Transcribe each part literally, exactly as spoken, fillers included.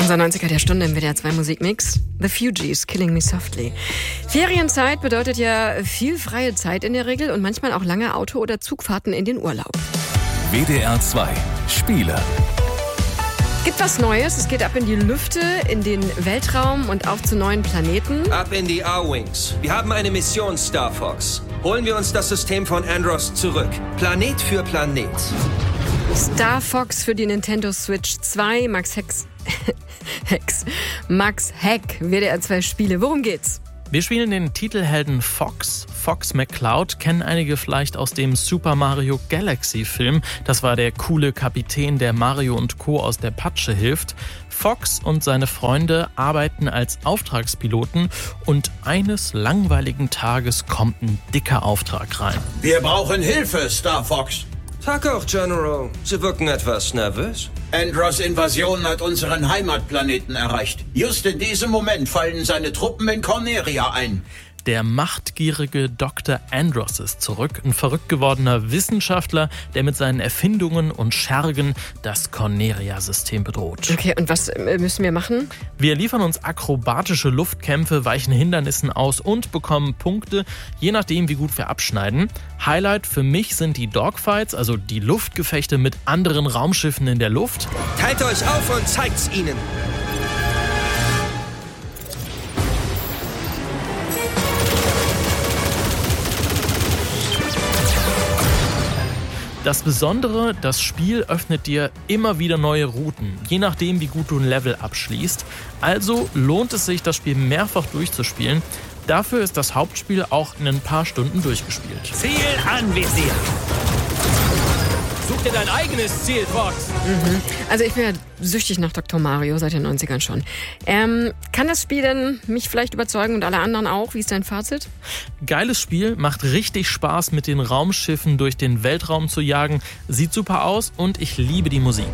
Unser neunziger der Stunde im W D R zwei Musikmix. The Fugees, Killing Me Softly. Ferienzeit bedeutet ja viel freie Zeit in der Regel und manchmal auch lange Auto- oder Zugfahrten in den Urlaub. W D R zwei Spiele. Gibt was Neues. Es geht ab in die Lüfte, in den Weltraum und auf zu neuen Planeten. Ab in die A-Wings. Wir haben eine Mission, Star Fox. Holen wir uns das System von Andros zurück. Planet für Planet. Star Fox für die Nintendo Switch zwei. Max Hex. Hex. Max Heck. W D R zwei Spiele. Worum geht's? Wir spielen den Titelhelden Fox. Fox McCloud kennen einige vielleicht aus dem Super Mario Galaxy Film. Das war der coole Kapitän, der Mario und Co. aus der Patsche hilft. Fox und seine Freunde arbeiten als Auftragspiloten und eines langweiligen Tages kommt ein dicker Auftrag rein. Wir brauchen Hilfe, Star Fox. Tag auch, General. Sie wirken etwas nervös. Andros Invasion hat unseren Heimatplaneten erreicht. Just in diesem Moment fallen seine Truppen in Corneria ein. Der machtgierige Doktor Andros ist zurück, ein verrückt gewordener Wissenschaftler, der mit seinen Erfindungen und Schergen das Corneria-System bedroht. Okay, und was müssen wir machen? Wir liefern uns akrobatische Luftkämpfe, weichen Hindernissen aus und bekommen Punkte, je nachdem, wie gut wir abschneiden. Highlight für mich sind die Dogfights, also die Luftgefechte mit anderen Raumschiffen in der Luft. Teilt euch auf und zeigt's ihnen. Das Besondere, das Spiel öffnet dir immer wieder neue Routen, je nachdem, wie gut du ein Level abschließt. Also lohnt es sich, das Spiel mehrfach durchzuspielen. Dafür ist das Hauptspiel auch in ein paar Stunden durchgespielt. Ziel anvisiert! Such dir dein eigenes Ziel, Fox! Mhm. Also ich bin ja süchtig nach Doktor Mario seit den neunzigern schon. Ähm, kann das Spiel denn mich vielleicht überzeugen und alle anderen auch? Wie ist dein Fazit? Geiles Spiel, macht richtig Spaß, mit den Raumschiffen durch den Weltraum zu jagen. Sieht super aus und ich liebe die Musik.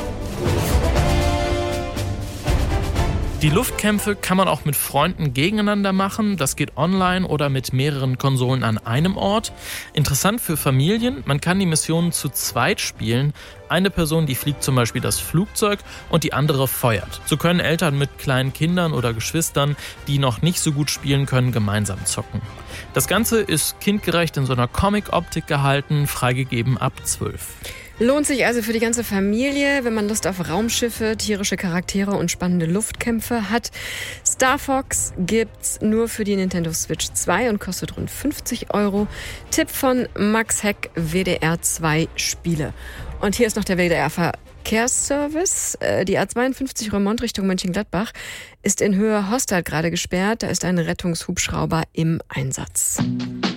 Die Luftkämpfe kann man auch mit Freunden gegeneinander machen. Das geht online oder mit mehreren Konsolen an einem Ort. Interessant für Familien, man kann die Missionen zu zweit spielen. Eine Person, die fliegt zum Beispiel das Flugzeug und die andere feuert. So können Eltern mit kleinen Kindern oder Geschwistern, die noch nicht so gut spielen können, gemeinsam zocken. Das Ganze ist kindgerecht in so einer Comic-Optik gehalten, freigegeben ab zwölf. Lohnt sich also für die ganze Familie, wenn man Lust auf Raumschiffe, tierische Charaktere und spannende Luftkämpfe hat. Star Fox gibt's nur für die Nintendo Switch zwei und kostet rund fünfzig Euro. Tipp von Max Heck, W D R zwei Spiele. Und hier ist noch der W D R Verkehrsservice. Die A zweiundfünfzig Remont Richtung Mönchengladbach ist in Höhe Hostad gerade gesperrt. Da ist ein Rettungshubschrauber im Einsatz.